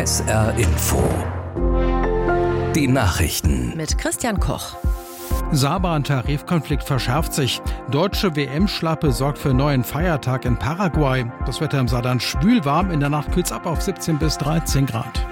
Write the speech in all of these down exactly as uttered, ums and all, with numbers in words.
S R Info. Die Nachrichten mit Christian Koch. Saarbahn-Tarifkonflikt verschärft sich. Deutsche W M-Schlappe sorgt für neuen Feiertag in Paraguay. Das Wetter im Saarland schwül warm, in der Nacht kühlt's ab auf siebzehn bis dreizehn Grad.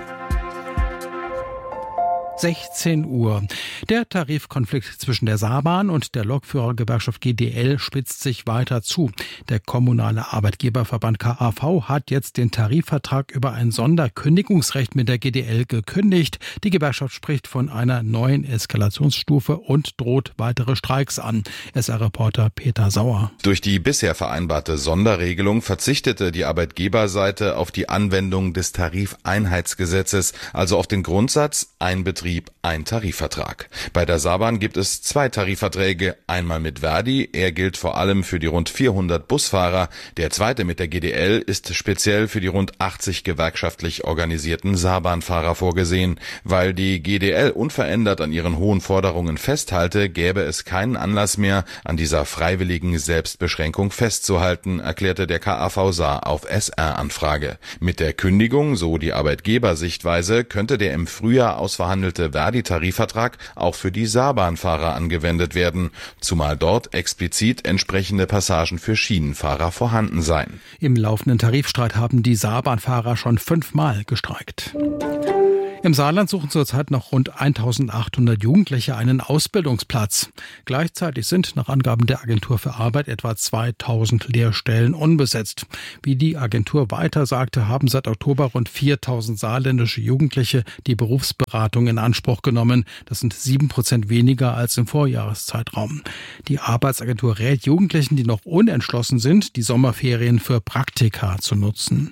sechzehn Uhr. Der Tarifkonflikt zwischen der Saarbahn und der Lokführergewerkschaft G D L spitzt sich weiter zu. Der kommunale Arbeitgeberverband K A V hat jetzt den Tarifvertrag über ein Sonderkündigungsrecht mit der G D L gekündigt. Die Gewerkschaft spricht von einer neuen Eskalationsstufe und droht weitere Streiks an. S R-Reporter Peter Sauer. Durch die bisher vereinbarte Sonderregelung verzichtete die Arbeitgeberseite auf die Anwendung des Tarifeinheitsgesetzes, also auf den Grundsatz, ein Betrieb, ein Tarifvertrag. Bei der Saarbahn gibt es zwei Tarifverträge, einmal mit Verdi, er gilt vor allem für die rund vierhundert Busfahrer, der zweite mit der G D L ist speziell für die rund achtzig gewerkschaftlich organisierten Saarbahnfahrer vorgesehen. Weil die G D L unverändert an ihren hohen Forderungen festhalte, gäbe es keinen Anlass mehr, an dieser freiwilligen Selbstbeschränkung festzuhalten, erklärte der K A V Saar auf S R-Anfrage. Mit der Kündigung, so die Arbeitgebersichtweise, könnte der im Frühjahr ausverhandelte Verdi-Tarifvertrag auch für die Saarbahnfahrer angewendet werden, zumal dort explizit entsprechende Passagen für Schienenfahrer vorhanden seien. Im laufenden Tarifstreit haben die Saarbahnfahrer schon fünfmal gestreikt. Im Saarland suchen zurzeit noch rund eintausendachthundert Jugendliche einen Ausbildungsplatz. Gleichzeitig sind nach Angaben der Agentur für Arbeit etwa zweitausend Lehrstellen unbesetzt. Wie die Agentur weiter sagte, haben seit Oktober rund viertausend saarländische Jugendliche die Berufsberatung in Anspruch genommen. Das sind sieben Prozent weniger als im Vorjahreszeitraum. Die Arbeitsagentur rät Jugendlichen, die noch unentschlossen sind, die Sommerferien für Praktika zu nutzen.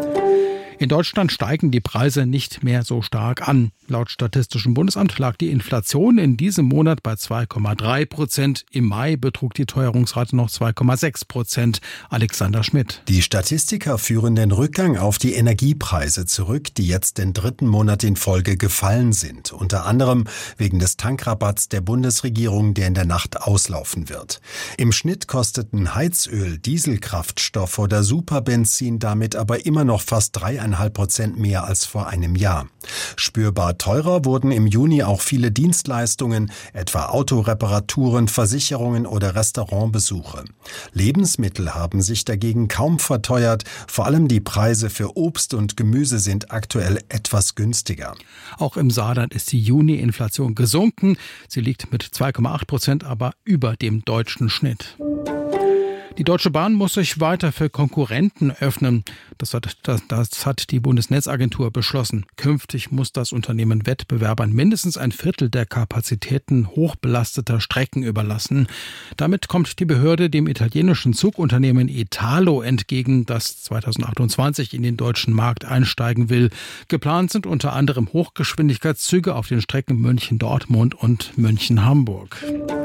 In Deutschland steigen die Preise nicht mehr so stark an. Laut Statistischem Bundesamt lag die Inflation in diesem Monat bei zwei Komma drei Prozent. Im Mai betrug die Teuerungsrate noch zwei Komma sechs Prozent. Alexander Schmidt. Die Statistiker führen den Rückgang auf die Energiepreise zurück, die jetzt den dritten Monat in Folge gefallen sind. Unter anderem wegen des Tankrabatts der Bundesregierung, der in der Nacht auslaufen wird. Im Schnitt kosteten Heizöl, Dieselkraftstoff oder Superbenzin damit aber immer noch fast drei Komma fünf Prozent mehr als vor einem Jahr. Spürbar teurer wurden im Juni auch viele Dienstleistungen, etwa Autoreparaturen, Versicherungen oder Restaurantbesuche. Lebensmittel haben sich dagegen kaum verteuert, vor allem die Preise für Obst und Gemüse sind aktuell etwas günstiger. Auch im Saarland ist die Juni-Inflation gesunken. Sie liegt mit zwei Komma acht Prozent aber über dem deutschen Schnitt. Die Deutsche Bahn muss sich weiter für Konkurrenten öffnen. Das hat, das, das hat die Bundesnetzagentur beschlossen. Künftig muss das Unternehmen Wettbewerbern mindestens ein Viertel der Kapazitäten hochbelasteter Strecken überlassen. Damit kommt die Behörde dem italienischen Zugunternehmen Italo entgegen, das zweitausendachtundzwanzig in den deutschen Markt einsteigen will. Geplant sind unter anderem Hochgeschwindigkeitszüge auf den Strecken München-Dortmund und München-Hamburg.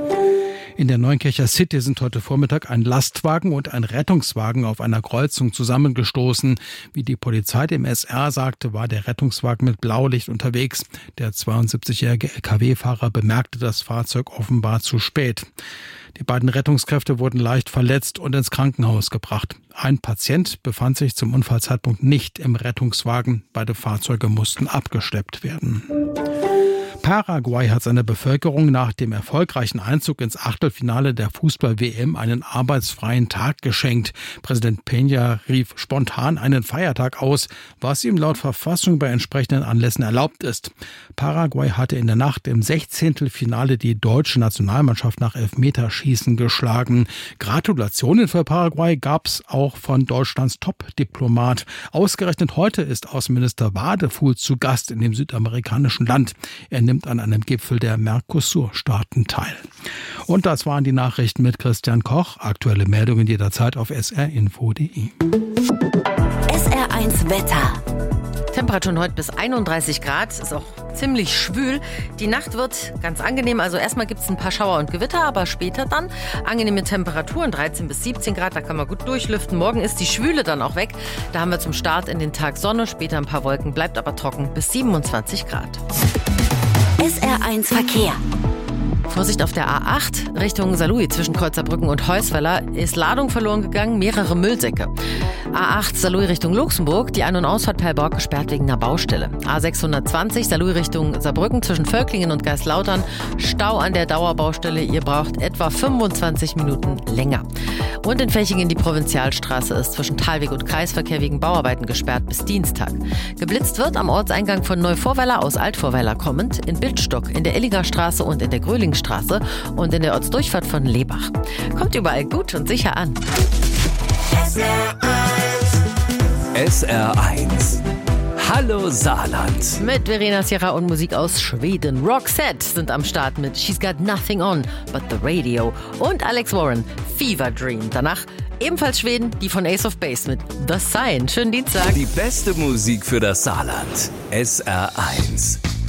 In der Neunkircher City sind heute Vormittag ein Lastwagen und ein Rettungswagen auf einer Kreuzung zusammengestoßen. Wie die Polizei dem S R sagte, war der Rettungswagen mit Blaulicht unterwegs. Der zweiundsiebzigjährige L K W-Fahrer bemerkte das Fahrzeug offenbar zu spät. Die beiden Rettungskräfte wurden leicht verletzt und ins Krankenhaus gebracht. Ein Patient befand sich zum Unfallzeitpunkt nicht im Rettungswagen. Beide Fahrzeuge mussten abgeschleppt werden. Paraguay hat seiner Bevölkerung nach dem erfolgreichen Einzug ins Achtelfinale der Fußball-W M einen arbeitsfreien Tag geschenkt. Präsident Peña rief spontan einen Feiertag aus, was ihm laut Verfassung bei entsprechenden Anlässen erlaubt ist. Paraguay hatte in der Nacht im Sechzehntelfinale die deutsche Nationalmannschaft nach Elfmeterschießen geschlagen. Gratulationen für Paraguay gab es auch von Deutschlands Top-Diplomat. Ausgerechnet heute ist Außenminister Wadefuhl zu Gast in dem südamerikanischen Land. Er nimmt an einem Gipfel der Mercosur-Staaten teil. Und das waren die Nachrichten mit Christian Koch. Aktuelle Meldungen jederzeit auf s r info punkt d e. S R eins Wetter. Temperaturen heute bis einunddreißig Grad, ist auch ziemlich schwül. Die Nacht wird ganz angenehm, also erstmal gibt es ein paar Schauer und Gewitter, aber später dann angenehme Temperaturen, dreizehn bis siebzehn Grad, da kann man gut durchlüften. Morgen ist die Schwüle dann auch weg, da haben wir zum Start in den Tag Sonne, später ein paar Wolken, bleibt aber trocken bis siebenundzwanzig Grad. S R eins Verkehr. Vorsicht auf der A acht Richtung Saarlouis zwischen Kreuzerbrücken und Heusweiler ist Ladung verloren gegangen, mehrere Müllsäcke. A acht Saarlouis Richtung Luxemburg, die Ein- und Ausfahrt Perlborg gesperrt wegen einer Baustelle. A sechshundertzwanzig Saarlouis Richtung Saarbrücken zwischen Völklingen und Geistlautern, Stau an der Dauerbaustelle, ihr braucht etwa fünfundzwanzig Minuten länger. Und in Fechingen die Provinzialstraße ist zwischen Thalweg und Kreisverkehr wegen Bauarbeiten gesperrt bis Dienstag. Geblitzt wird am Ortseingang von Neuvorweiler aus Altvorweiler kommend, in Bildstock, in der Illiger Straße und in der Grölingstraße und in der Ortsdurchfahrt von Lebach. Kommt überall gut und sicher an. S R eins. Hallo Saarland. Mit Verena Sierra und Musik aus Schweden. Roxette sind am Start mit She's Got Nothing On But The Radio. Und Alex Warren, Fever Dream. Danach ebenfalls Schweden, die von Ace of Base mit The Sign. Schönen Dienstag. Die beste Musik für das Saarland. S R eins.